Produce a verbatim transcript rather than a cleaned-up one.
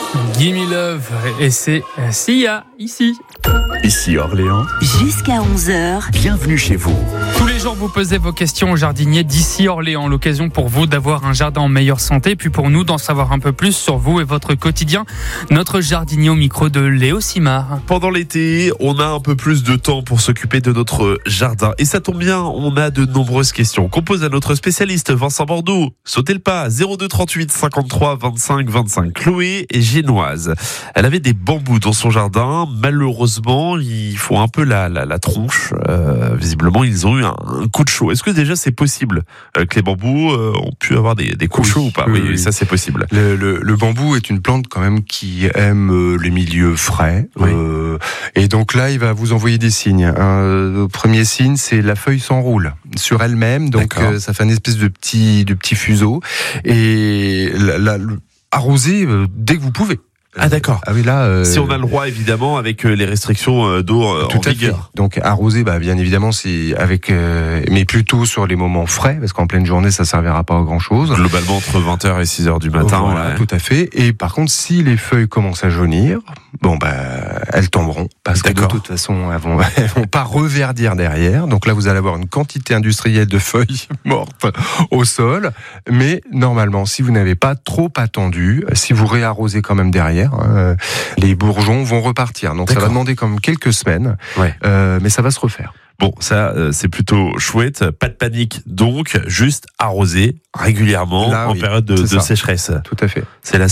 Gimme Love et c'est Sia ici. Ici Orléans. Jusqu'à onze heures. Bienvenue chez vous. Tous les jours, vous posez vos questions aux jardiniers d'ici Orléans. L'occasion pour vous d'avoir un jardin en meilleure santé, puis pour nous d'en savoir un peu plus sur vous et votre quotidien. Notre jardinier au micro de Léo Simard. Pendant l'été, on a un peu plus de temps pour s'occuper de notre jardin. Et ça tombe bien, on a de nombreuses questions qu'on pose à notre spécialiste Vincent Bordeaux. Sautez le pas, zéro deux trente-huit cinquante-trois vingt-cinq vingt-cinq. Chloé est génoise. Elle avait des bambous dans son jardin. Malheureusement, ils font un peu la, la, la tronche. Euh, visiblement, ils ont eu un, un coup de chaud. Est-ce que déjà c'est possible euh, que les bambous euh, ont pu avoir des, des coups oui, chauds ou pas? Oui, oui, oui, ça c'est possible. Le, le, le bambou est une plante quand même qui aime euh, les milieux frais. Oui. Euh, et donc là, il va vous envoyer des signes. Euh, le premier signe, c'est la feuille s'enroule sur elle-même. Donc euh, ça fait une espèce de petit, de petit fuseau. Et la, la, le, arroser euh, dès que vous pouvez. Ah d'accord. Ah oui, là, euh, si on a le droit évidemment avec les restrictions d'eau euh, tout en à vigueur. fait. Donc arroser, bah bien évidemment, c'est avec, euh, mais plutôt sur les moments frais, parce qu'en pleine journée, ça servira pas à grand chose. Globalement entre vingt heures et six heures du matin. Voilà, ouais. tout à fait. Et par contre, si les feuilles commencent à jaunir, bon bah elles tomberont, parce que de toute façon, elles vont, elles vont pas reverdir derrière. Donc là, vous allez avoir une quantité industrielle de feuilles mortes au sol. Mais normalement, si vous n'avez pas trop attendu, si vous réarrosez quand même derrière, euh, les bourgeons vont repartir. Donc ça va demander quand même quelques semaines, ouais. euh, mais ça va se refaire. Bon, ça, euh, c'est plutôt chouette. Pas de panique, donc juste arroser régulièrement Là, en oui, période de, de sécheresse. Tout à fait. C'est la